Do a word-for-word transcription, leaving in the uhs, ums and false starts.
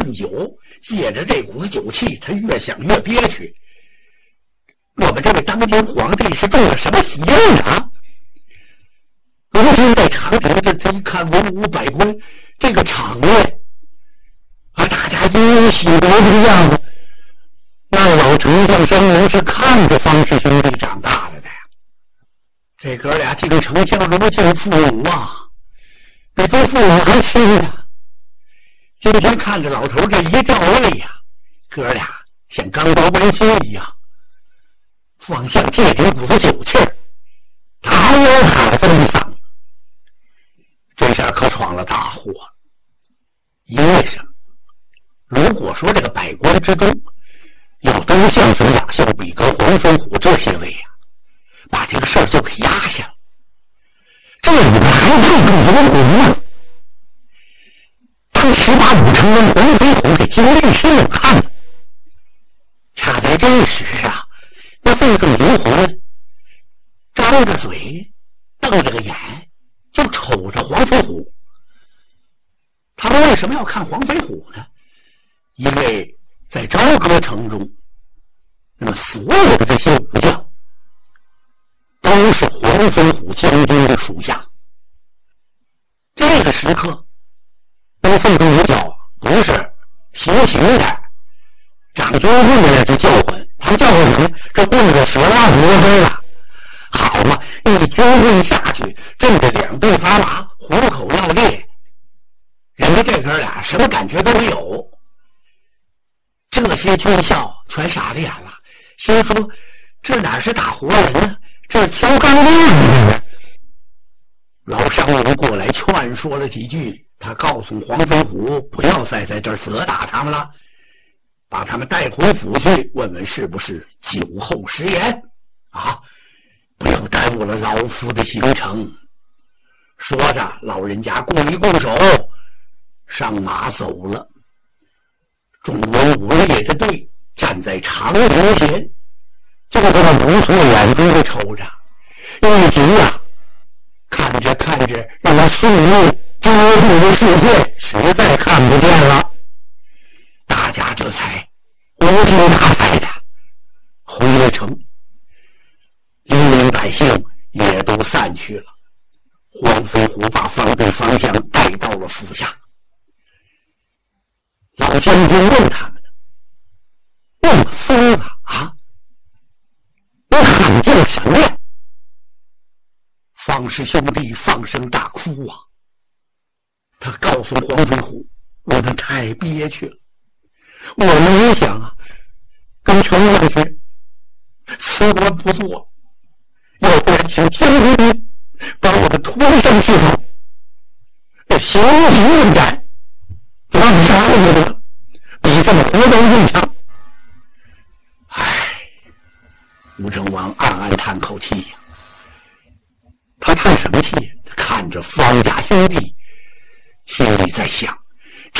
顿酒，借着这股子酒气，他越想越憋屈。我们这位当今皇帝是中了什么邪啊？如今在长亭这这一看文武百官，这个场面啊，大家欣喜得这个样子。那老丞相生人是看着方氏兄弟长大了的呀，这哥俩敬丞相如敬父母啊，比做父母还亲呀。今天看着老头这一吊位呀，哥俩像刚到温馨一样，方向借顶股子酒气儿，打有海风嗓，这下可闯了大祸。因为什么？如果说这个百官之中要都像是亚孝比跟黄飞虎这些位呀、啊，把这个事儿就给压下了，这里边还配个刘洪啊！当时把武成跟黄飞虎给经历是有看的，恰在这时啊，那这个刘洪张着嘴，瞪着个眼，就瞅着黄飞虎。他们为什么要看黄飞虎呢？因为在朝歌城中，那么所有的这些武将都是黄飞虎将军的属下。这个时刻，都奉公一叫，不是行刑的，长军棍的就叫唤，他叫唤什么？这棍子折万多分了，好嘛，一军棍下去，震得两臂发麻，虎口要裂。人家这哥俩什么感觉都没有。这些军校全傻了眼了，心说这哪是打活人呢，这是敲钢链呢。老商人过来劝说了几句，他告诉黄飞虎不要再在这儿责打他们了，把他们带回府去，问问是不是酒后食言啊，不要耽误了老夫的行程。说着，老人家拱一拱手，上马走了。众文武列着队站在长亭前，就这么无所眼中的瞅着，一急呀，看着看着，让他四面遮住的世界实在看不见了，大家这才无精打采的回了城，黎民百姓也都散去了。黄飞虎把方队方向带到了府下。老将军问他们呢：“问我疯了啊？你喊叫什么呀？”方氏兄弟放声大哭啊！他告诉黄飞虎：“我们太憋屈了，我们也想啊，跟丞相是辞官不做，要不然请将军把我们拖上去头，这行刑问斩。”让杀了你了，比这么活刀硬枪。唉，吴成王暗暗叹口气呀。他叹什么气？他看着方家兄弟，心里在想：